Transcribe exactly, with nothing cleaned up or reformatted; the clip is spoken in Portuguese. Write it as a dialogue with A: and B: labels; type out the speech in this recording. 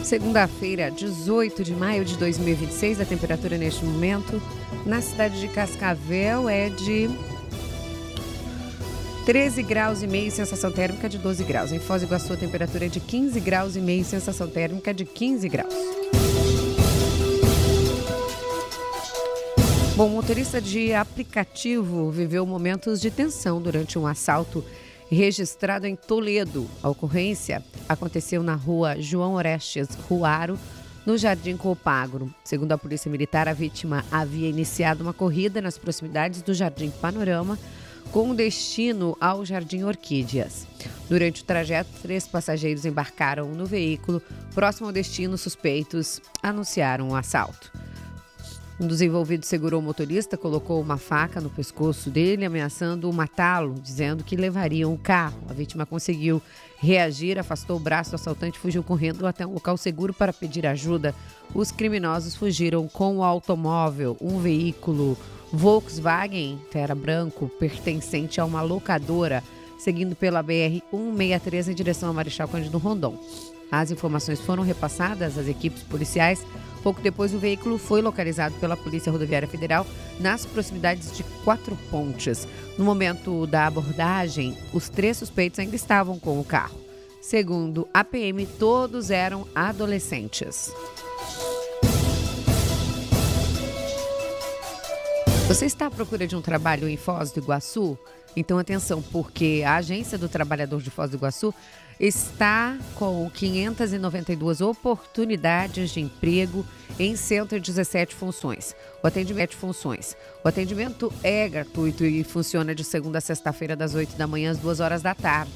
A: Segunda-feira, dezoito de maio de dois mil e vinte e seis, a temperatura neste momento na cidade de Cascavel é de treze graus e meio, sensação térmica de doze graus. Em Foz do Iguaçu, a temperatura é de quinze graus e meio, sensação térmica de quinze graus. Bom, o motorista de aplicativo viveu momentos de tensão durante um assalto registrado em Toledo. A ocorrência aconteceu na rua João Orestes Ruaro, no Jardim Copagro. Segundo a Polícia Militar, a vítima havia iniciado uma corrida nas proximidades do Jardim Panorama, com destino ao Jardim Orquídeas. Durante o trajeto, três passageiros embarcaram no veículo. Próximo ao destino, suspeitos anunciaram um assalto. Um dos envolvidos segurou o motorista, colocou uma faca no pescoço dele, ameaçando matá-lo, dizendo que levariam o carro. A vítima conseguiu reagir, afastou o braço do assaltante e fugiu correndo até um local seguro para pedir ajuda. Os criminosos fugiram com o automóvel, um veículo Volkswagen Terra Branco, pertencente a uma locadora, seguindo pela B R cento e sessenta e três em direção a Marechal Cândido Rondon. As informações foram repassadas às equipes policiais. Pouco depois, o veículo foi localizado pela Polícia Rodoviária Federal nas proximidades de Quatro Pontes. No momento da abordagem, os três suspeitos ainda estavam com o carro. Segundo a P M, todos eram adolescentes. Você está à procura de um trabalho em Foz do Iguaçu? Então, atenção, porque a Agência do Trabalhador de Foz do Iguaçu está com quinhentas e noventa e duas oportunidades de emprego em cento e dezessete funções. O atendimento, funções. O atendimento é gratuito e funciona de segunda a sexta-feira, das oito da manhã às duas horas da tarde.